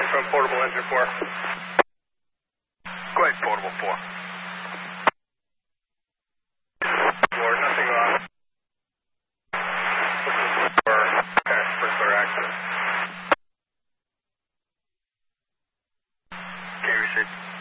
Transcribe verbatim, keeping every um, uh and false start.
from portable engine four. Go ahead, portable four. Four, nothing off. Looking for okay, sprinkler access. Okay, receive.